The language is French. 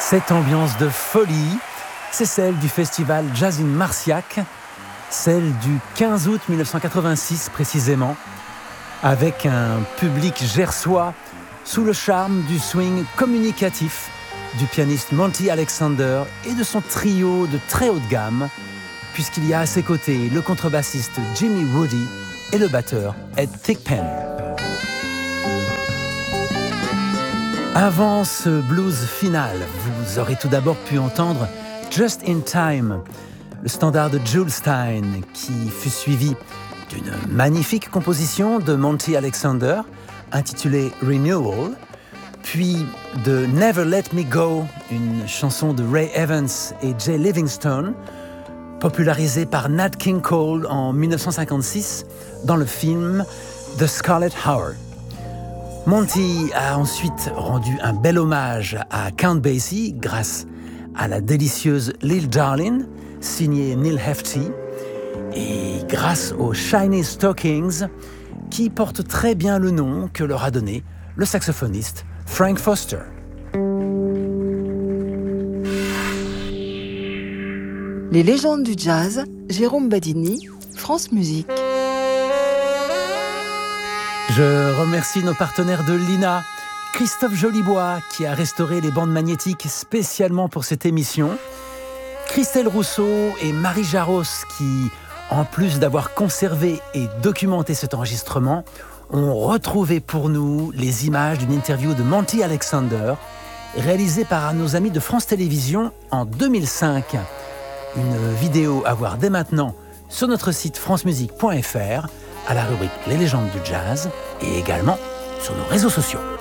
Cette ambiance de folie, c'est celle du festival Jazz in Marciac, celle du 15 août 1986 précisément, avec un public gersois sous le charme du swing communicatif du pianiste Monty Alexander et de son trio de très haut de gamme, puisqu'il y a à ses côtés le contrebassiste Jimmy Woody et le batteur Ed Thigpen. Avant ce blues final, vous aurez tout d'abord pu entendre Just in Time, le standard de Jules Stein, qui fut suivi d'une magnifique composition de Monty Alexander, intitulée Renewal, puis de Never Let Me Go, une chanson de Ray Evans et Jay Livingstone, popularisée par Nat King Cole en 1956 dans le film The Scarlet Hour. Monty a ensuite rendu un bel hommage à Count Basie grâce à la délicieuse Lil Darlin', signée Neil Hefti, et grâce aux Shiny Stockings, qui portent très bien le nom que leur a donné le saxophoniste Frank Foster. Les légendes du jazz, Jérôme Badini, France Musique. Je remercie nos partenaires de l'INA, Christophe Jolibois qui a restauré les bandes magnétiques spécialement pour cette émission, Christelle Rousseau et Marie Jaros qui, en plus d'avoir conservé et documenté cet enregistrement, ont retrouvé pour nous les images d'une interview de Monty Alexander réalisée par nos amis de France Télévisions en 2005. Une vidéo à voir dès maintenant sur notre site francemusique.fr à la rubrique Les légendes du jazz et également sur nos réseaux sociaux.